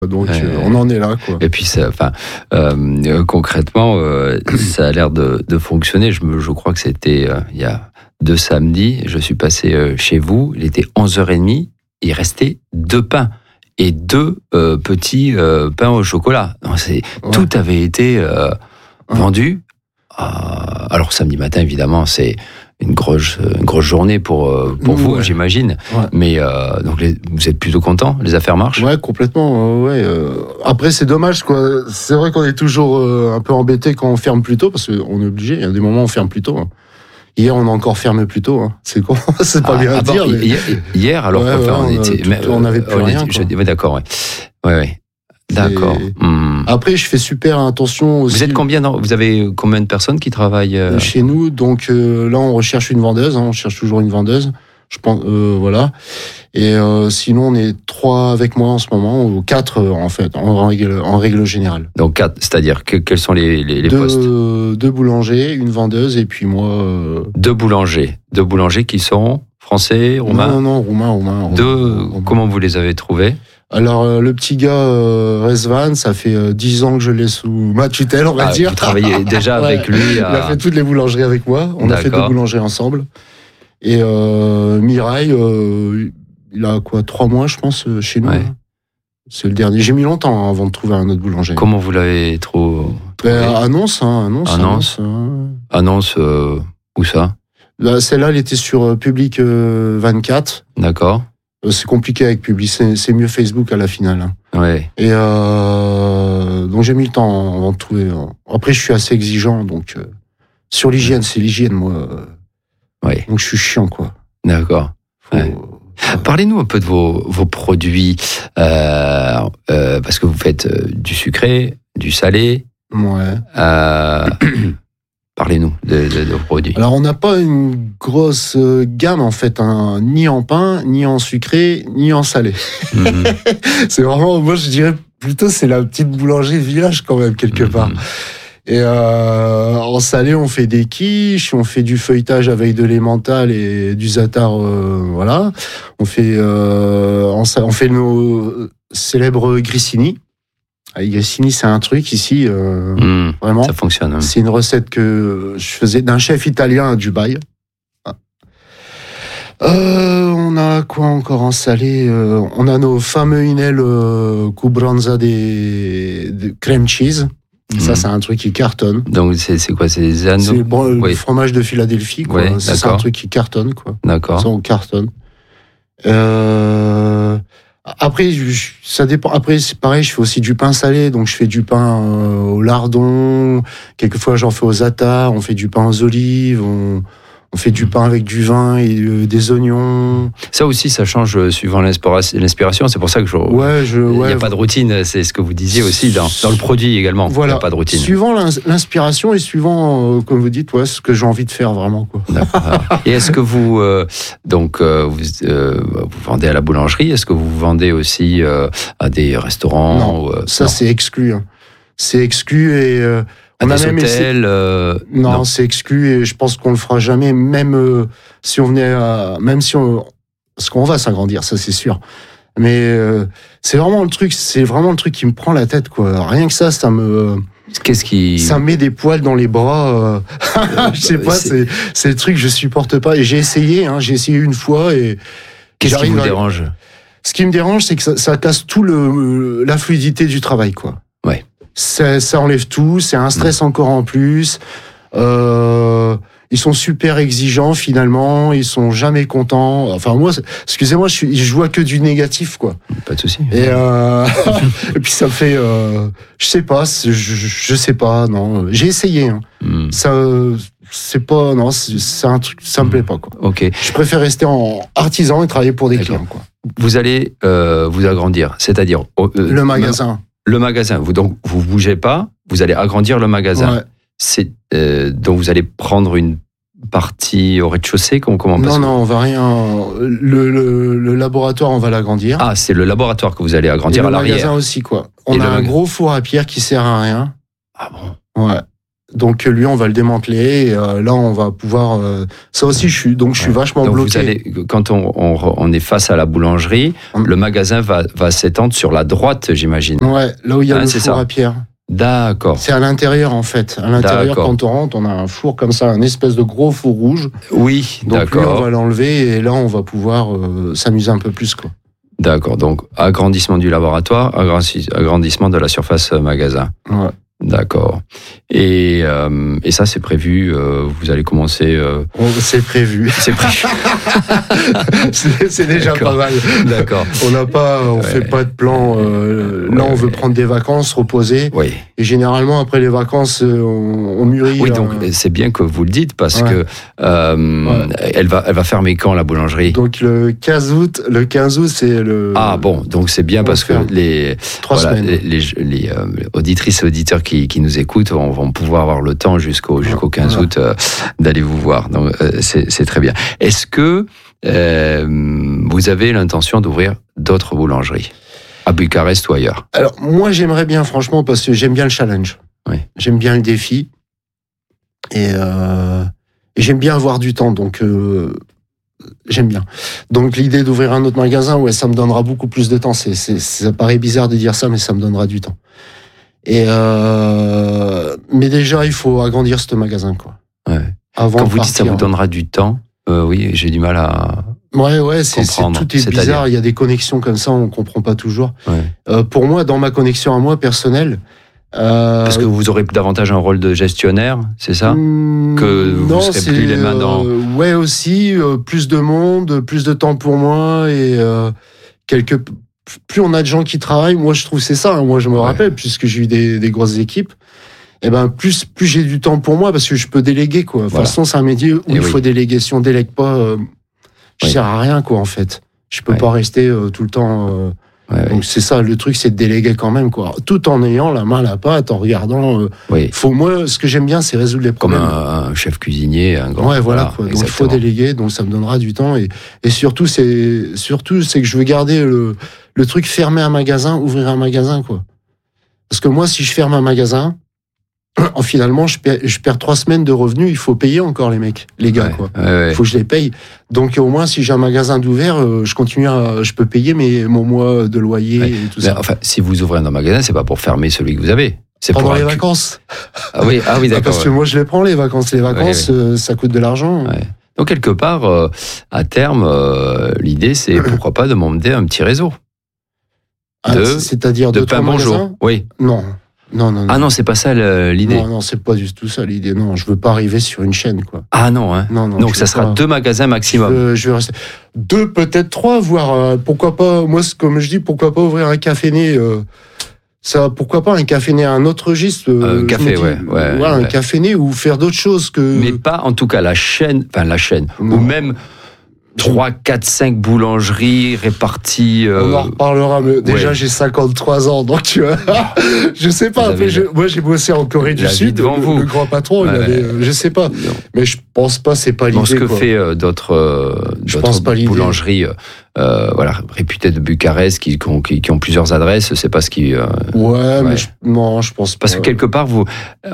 Donc on en est là, quoi. Et puis concrètement, ça a l'air de fonctionner. Je crois que c'était il y a 2 samedis, je suis passé chez vous, il était 11h30, il restait 2 pains et 2 petits pains au chocolat. Donc, tout avait été vendu. Alors samedi matin, évidemment, c'est une grosse journée pour vous, j'imagine. Ouais. Mais donc vous êtes plutôt content, les affaires marchent? Ouais, complètement. Après, c'est dommage, quoi. C'est vrai qu'on est toujours un peu embêté quand on ferme plus tôt, parce qu'on est obligé. Il y a des moments où on ferme plus tôt. Hier, on a encore fermé plus tôt. C'est con, c'est pas bien à dire. Mais... Hier, alors on n'avait plus rien. D'accord, ouais. D'accord. Après, je fais super attention aussi. Vous êtes combien? Vous avez combien de personnes qui travaillent chez nous? Donc là, on recherche une vendeuse. On cherche toujours une vendeuse. Je pense, voilà. Et sinon, on est 3 avec moi en ce moment, ou 4 en fait, en règle générale. Donc 4, c'est-à-dire quels sont les postes? 2 boulangers, une vendeuse, et puis moi. 2 boulangers qui sont français, roumains? Non, roumains. Comment vous les avez trouvés? Alors, le petit gars, Rezvan, ça fait 10 ans que je l'ai sous ma tutelle, on va dire. Vous travaillez déjà avec lui Il a fait toutes les boulangeries avec moi. On a fait 2 boulangeries ensemble. Et Mirail, il a 3 mois, je pense, chez nous. Ouais. C'est le dernier. J'ai mis longtemps avant de trouver un autre boulanger. Comment vous l'avez trouvé? Annonce. Annonce, où ça? Celle-là, elle était sur Public 24. D'accord. C'est compliqué avec Public, c'est mieux Facebook à la finale. Ouais. Et donc j'ai mis le temps avant de trouver. Après, je suis assez exigeant, donc sur l'hygiène, c'est l'hygiène, moi. Ouais. Donc je suis chiant, quoi. D'accord. Parlez-nous un peu de vos produits, parce que vous faites du sucré, du salé. Ouais. Parlez-nous de vos produits. Alors, on n'a pas une grosse gamme, en fait, ni en pain, ni en sucré, ni en salé. C'est vraiment, moi, je dirais plutôt, c'est la petite boulangerie de village, quand même, quelque part. Et en salé, on fait des quiches, on fait du feuilletage avec de l'emmental et du za'atar, voilà. On fait nos célèbres grissini. Grissini, c'est un truc ici, vraiment. Ça fonctionne. C'est une recette que je faisais d'un chef italien à Dubaï. On a quoi encore en salé? On a nos fameux inel cubranza de crème cheese. Ça, c'est un truc qui cartonne. Donc, c'est quoi? C'est des anneaux? C'est le fromage de Philadelphie, quoi. Ouais, c'est un truc qui cartonne, quoi. D'accord. Ça, on cartonne. Après, ça dépend. Après, c'est pareil, je fais aussi du pain salé. Donc, je fais du pain au lardon. Quelquefois, j'en fais aux za'atar. On fait du pain aux olives. On fait du pain avec du vin et des oignons. Ça aussi, ça change suivant l'inspiration. C'est pour ça que il n'y a pas de routine. C'est ce que vous disiez aussi dans le produit également. Voilà. Il n'y a pas de routine. Suivant l'inspiration et suivant, comme vous dites, ce que j'ai envie de faire vraiment, quoi. Et est-ce que vous vendez à la boulangerie? Est-ce que vous vendez aussi à des restaurants? Non, ça, c'est exclu. C'est exclu et... On a même hôtels, non, c'est exclu et je pense qu'on le fera jamais, même si on venait parce qu'on va s'agrandir, ça c'est sûr. Mais c'est vraiment le truc qui me prend la tête, quoi. Rien que ça me ça me met des poils dans les bras. Je sais pas, c'est le truc que je supporte pas. Et j'ai essayé une fois et qu'est-ce qui vous dérange? Ce qui me dérange, c'est que ça casse tout la fluidité du travail, quoi. Ouais. Ça enlève tout, c'est un stress encore en plus. Ils sont super exigeants finalement, ils sont jamais contents. Enfin moi, excusez-moi, je vois que du négatif, quoi. Pas de souci. Et, et puis ça fait, je sais pas, non. J'ai essayé. Ça, c'est pas, non, c'est un truc, ça me plaît pas, quoi. Ok. Je préfère rester en artisan et travailler pour des clients, quoi. Vous allez vous agrandir, c'est-à-dire le magasin. Le magasin, vous bougez pas, vous allez agrandir le magasin. Ouais. Donc vous allez prendre une partie au rez-de-chaussée, comment Non, on va rien. Le laboratoire, on va l'agrandir. Ah, c'est le laboratoire que vous allez agrandir à l'arrière. Le magasin aussi, quoi. On a un gros four à pierre qui sert à rien. Ah bon? Ouais. Donc lui, on va le démanteler. Et, là, on va pouvoir. Ça aussi, je suis vachement donc bloqué. Quand on est face à la boulangerie, le magasin va s'étendre sur la droite, j'imagine. Ouais, là où il y a le four à pierre. D'accord. C'est à l'intérieur, en fait. À l'intérieur, quand on rentre, on a un four comme ça, un espèce de gros four rouge. Oui, donc d'accord. Donc lui, on va l'enlever et là, on va pouvoir s'amuser un peu plus, quoi. D'accord. Donc, agrandissement du laboratoire, agrandissement de la surface magasin. Ouais. D'accord. Et ça, c'est prévu. Vous allez commencer. C'est prévu. C'est prévu. c'est déjà pas mal. D'accord. On fait pas de plan. Là, on veut prendre des vacances, reposer. Oui. Et généralement, après les vacances, on mûrit. Oui, donc c'est bien que vous le dites parce que elle va fermer quand la boulangerie? Donc le 15 août. Le 15 août, c'est le. Ah bon, donc c'est bien parce que les auditrices et auditeurs qui nous écoutent vont pouvoir avoir le temps jusqu'au 15 août d'aller vous voir. Donc c'est très bien. Est-ce que vous avez l'intention d'ouvrir d'autres boulangeries à Bucarest ou ailleurs? Alors moi j'aimerais bien, franchement, parce que j'aime bien le challenge. Oui. J'aime bien le défi et j'aime bien avoir du temps. Donc j'aime bien. Donc l'idée d'ouvrir un autre magasin, ouais, ça me donnera beaucoup plus de temps. Ça paraît bizarre de dire ça, mais ça me donnera du temps. Et mais déjà, il faut agrandir ce magasin, quoi. Ouais. Avant quand de vous partir. dites ça vous donnera du temps, oui, j'ai du mal à. Ouais, comprendre. Tout est bizarre. Il y a des connexions comme ça, on comprend pas toujours. Ouais. Pour moi, dans ma connexion à moi personnelle. Parce que vous aurez davantage un rôle de gestionnaire, c'est ça? Que vous non, serez plus les mains dans. Ouais, aussi plus de monde, plus de temps pour moi et plus on a de gens qui travaillent. Moi, je trouve c'est ça. Hein, moi, je me rappelle, puisque j'ai eu des grosses équipes. Et ben plus j'ai du temps pour moi parce que je peux déléguer, quoi. De toute façon, c'est un métier où il faut déléguer. Si on délègue pas, je sers à rien, quoi. En fait, je peux pas rester tout le temps. Donc c'est ça, le truc, c'est de déléguer quand même, quoi. Tout en ayant la main à la pâte, en regardant. Moi, ce que j'aime bien, c'est résoudre les problèmes. Comme un chef cuisinier, un grand. Ouais, voilà. Quoi. Donc il faut déléguer, donc ça me donnera du temps et surtout c'est que je veux garder le truc fermer un magasin, ouvrir un magasin, quoi. Parce que moi, si je ferme un magasin, finalement, je perds 3 semaines de revenus. Il faut payer encore les gars, quoi. Il faut que je les paye. Donc, au moins, si j'ai un magasin d'ouvert, je peux payer mon mois de loyer et tout ça. Enfin, si vous ouvrez un magasin, c'est pas pour fermer celui que vous avez. C'est pendant les vacances. Ah oui, d'accord. Parce que moi, je les prends, les vacances. Les vacances, ça coûte de l'argent. Ouais. Donc, quelque part, à terme, l'idée, c'est pourquoi pas de monter un petit réseau. C'est-à-dire de pain bonjour. Oui. Non. Ah non, c'est pas ça l'idée. Non, c'est pas du tout ça l'idée. Non, je veux pas arriver sur une chaîne, quoi. Ah non, hein. Non. Donc ça sera 2 magasins maximum. Je vais rester 2, peut-être 3, voire pourquoi pas. Moi, comme je dis, pourquoi pas ouvrir un café-né. Pourquoi pas un café-né à un autre registre. Un café, un café-né ou faire d'autres choses que. Mais pas en tout cas la chaîne, non. ou même 3, 4, 5 boulangeries réparties. On en reparlera, mais déjà j'ai 53 ans, donc tu vois, je sais pas. Moi j'ai bossé en Corée du Sud, le grand patron, il avait, je sais pas, mais je pense pas, c'est pas l'idée. Ce que fait d'autres boulangeries, réputées de Bucarest, qui ont plusieurs adresses, c'est pas ce qui. Mais je pense pas. Parce que quelque part vous.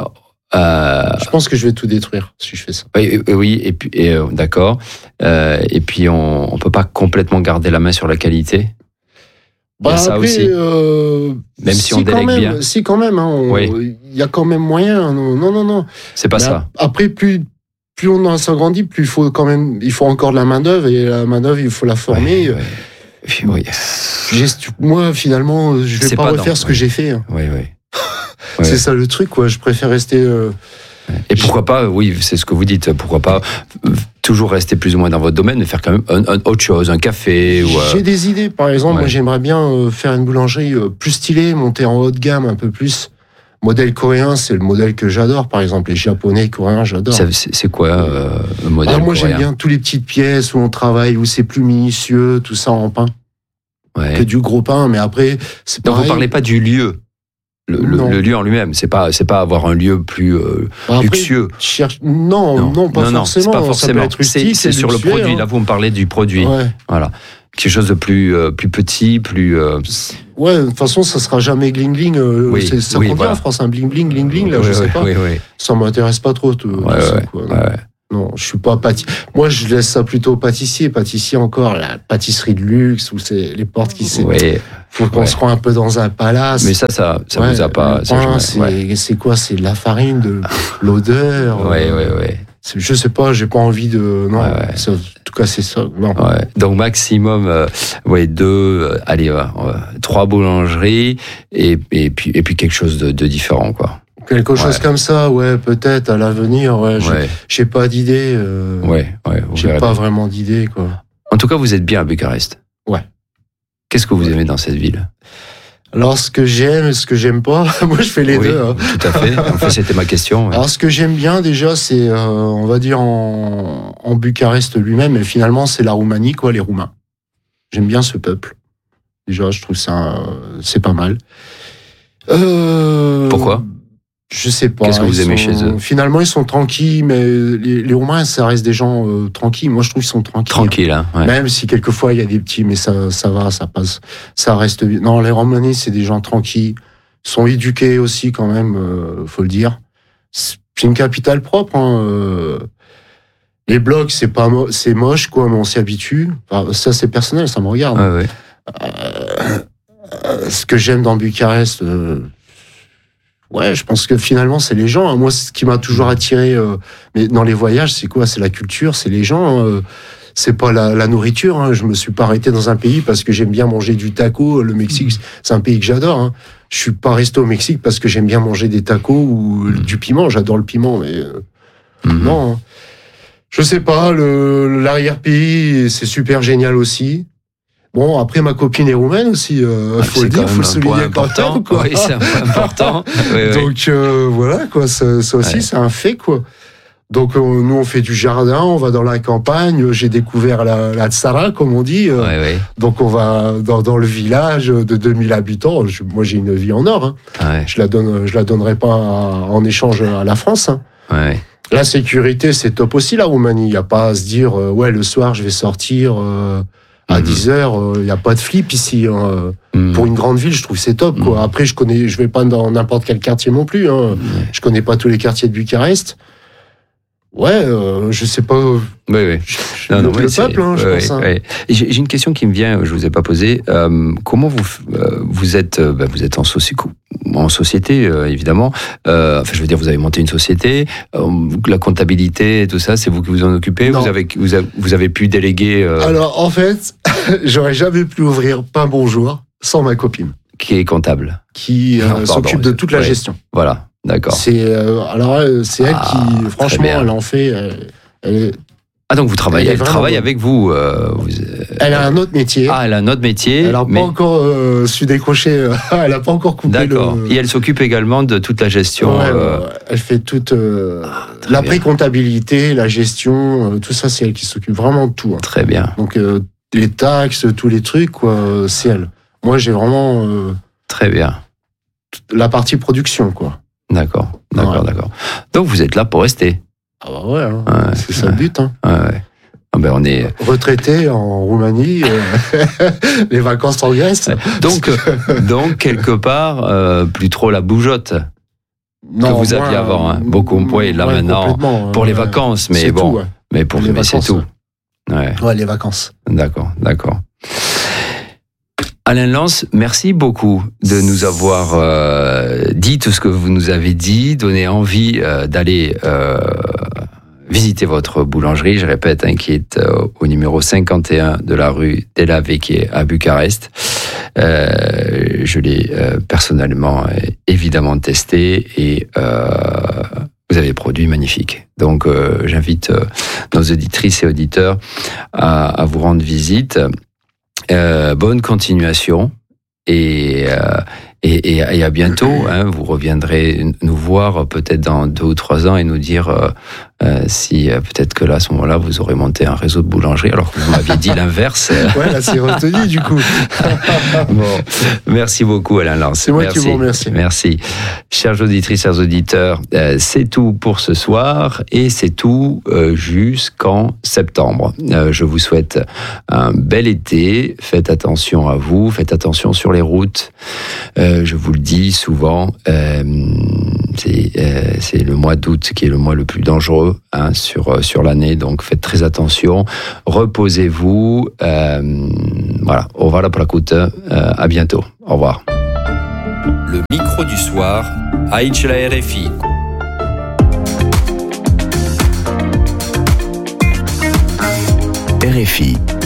Je pense que je vais tout détruire si je fais ça. Oui, et puis d'accord. Et puis on peut pas complètement garder la main sur la qualité. Ça après, aussi. Même si on délègue bien. Si quand même, il y a quand même moyen. Non. C'est pas ça. Après, plus on s'agrandit, plus il faut encore de la main d'œuvre et la main d'œuvre il faut la former. Oui. Moi finalement, je vais pas refaire ce que j'ai fait. Oui. C'est ça le truc, quoi. Je préfère rester. Et pourquoi pas, c'est ce que vous dites, pourquoi pas toujours rester plus ou moins dans votre domaine, mais faire quand même autre chose, un café ou. J'ai des idées, par exemple, moi j'aimerais bien faire une boulangerie plus stylée, monter en haut de gamme un peu plus. Modèle coréen, c'est le modèle que j'adore, par exemple. Les japonais, coréens, j'adore. C'est quoi le modèle coréen? Moi j'aime bien toutes les petites pièces où on travaille, où c'est plus minutieux, tout ça en pain. Que du gros pain, mais après, c'est pareil. Donc vous parlez pas du lieu? Le lieu en lui-même, c'est pas avoir un lieu plus luxueux. Non, pas forcément. C'est pas forcément. Ça peut être rustique, c'est sur le produit. Là, vous me parlez du produit. Voilà. Quelque chose de plus petit, plus. Ouais, de toute façon, ça sera jamais gling gling. Ça convient en France, un bling bling, là, je sais pas. Oui. Ça m'intéresse pas trop, tout ça, quoi. Non, je suis pas pâtissier. Moi, je laisse ça plutôt au pâtissier. Pâtissier encore, la pâtisserie de luxe, où c'est les portes qui faut qu'on se rend un peu dans un palace. Mais ça vous a pas. C'est quoi? C'est de la farine, de l'odeur. Ouais. Je sais pas, j'ai pas envie de. Non, ça, en tout cas, c'est ça. Non. Ouais. Donc, maximum, 3 boulangeries et puis quelque chose de différent, quoi. Quelque chose comme ça, peut-être à l'avenir. J'ai pas d'idée. J'ai pas vraiment d'idée, quoi. En tout cas, vous êtes bien à Bucarest. Ouais. Qu'est-ce que vous aimez dans cette ville? Alors, ce que j'aime et ce que j'aime pas, moi je fais les deux. Hein. Tout à fait. En fait, c'était ma question. Ouais. Alors, ce que j'aime bien déjà, c'est, on va dire, en Bucarest lui-même, et finalement, c'est la Roumanie, quoi, les Roumains. J'aime bien ce peuple. Déjà, je trouve ça, c'est pas mal. Pourquoi? Je sais pas. Qu'est-ce que vous aimez chez eux? Finalement, ils sont tranquilles, mais les Roumains, ça reste des gens tranquilles. Moi, je trouve qu'ils sont tranquilles. Tranquilles, hein. Ouais. Même si quelquefois il y a des petits, mais ça va, ça passe, ça reste bien. Non, les Roumaniens, c'est des gens tranquilles, sont éduqués aussi quand même, faut le dire. C'est une capitale propre. Hein. Les blocs, c'est moche, quoi, mais on s'y habitue. Enfin, ça, c'est personnel, ça me regarde. Ouais. Ce que j'aime dans Bucarest. Je pense que finalement, c'est les gens. Moi, ce qui m'a toujours attiré, mais dans les voyages, c'est quoi? C'est la culture, c'est les gens. C'est pas la nourriture. Hein. Je me suis pas arrêté dans un pays parce que j'aime bien manger du taco. Le Mexique, c'est un pays que j'adore. Hein. Je suis pas resté au Mexique parce que j'aime bien manger des tacos ou du piment. J'adore le piment, mais non. Hein. Je sais pas. L'arrière-pays, c'est super génial aussi. Bon, après, ma copine est roumaine aussi, faut le dire, faut le souligner quand même, quoi. Oui, c'est un point important. Donc, voilà, quoi, ça aussi, c'est un fait, quoi. Donc, nous, on fait du jardin, on va dans la campagne, j'ai découvert la Tsara, comme on dit. Donc, on va dans le village de 2000 habitants. Moi, j'ai une vie en or, hein. Je la donnerai pas en échange à la France, hein. La sécurité, c'est top aussi, la Roumanie. Il n'y a pas à se dire, le soir, je vais sortir... à 10h, il n'y a pas de flip ici. Hein. Pour une grande ville, je trouve que c'est top, quoi. Après, je vais pas dans n'importe quel quartier non plus. Hein. Je connais pas tous les quartiers de Bucarest. Je sais pas. Le peuple, hein, je pense. Hein. J'ai une question qui me vient, je vous ai pas posée. Comment vous êtes en société, évidemment. Je veux dire, vous avez monté une société. La comptabilité, tout ça, c'est vous qui vous en occupez. Non. Vous avez pu déléguer. Alors, en fait, j'aurais jamais pu ouvrir Pain Bonjour sans ma copine. Qui est comptable. Qui s'occupe de toute la gestion. Voilà. D'accord. C'est elle qui, franchement, elle en fait. Donc vous travaillez. Elle travaille avec vous. Elle a un autre métier. Elle a un autre métier. Elle n'a pas encore su décrocher. Elle n'a pas encore coupé. D'accord. Et elle s'occupe également de toute la gestion. Elle fait toute la pré-comptabilité, la gestion, tout ça, c'est elle qui s'occupe vraiment de tout. Hein. Très bien. Donc les taxes, tous les trucs, quoi, c'est elle. Moi, j'ai vraiment. Très bien. La partie production, quoi. D'accord. Donc vous êtes là pour rester. Ah bah ouais, hein. C'est ça le but. Hein. On est retraité en Roumanie, les vacances en Grèce. Donc quelque part, plus trop la bougeotte que vous aviez avant. Hein. Beaucoup, là maintenant, pour les vacances, mais bon, tout, mais pour les vacances, c'est tout. Ouais, les vacances. D'accord. Alain Lance, merci beaucoup de nous avoir dit tout ce que vous nous avez dit, donné envie d'aller visiter votre boulangerie. Je répète, qui est au numéro 51 de la rue Della Vecchia à Bucarest. Je l'ai personnellement, évidemment, testé et vous avez produit magnifique. Donc, j'invite nos auditrices et auditeurs à vous rendre visite. Bonne continuation et à bientôt. Hein, vous reviendrez nous voir peut-être dans 2 ou 3 ans et nous dire si peut-être que là, à ce moment-là, vous aurez monté un réseau de boulangerie, alors que vous m'aviez dit l'inverse. Ouais, là, c'est retenu, du coup. Bon, merci beaucoup, Alain Lance. C'est moi qui vous remercie. Merci. Chères auditrices, chers auditeurs, c'est tout pour ce soir et c'est tout jusqu'en septembre. Je vous souhaite un bel été. Faites attention à vous, faites attention sur les routes. Je vous le dis souvent, c'est le mois d'août qui est le mois le plus dangereux sur l'année, donc faites très attention. Reposez-vous. Voilà, au revoir la placoute. À bientôt. Au revoir. Le micro du soir, Aïch la RFI. RFI.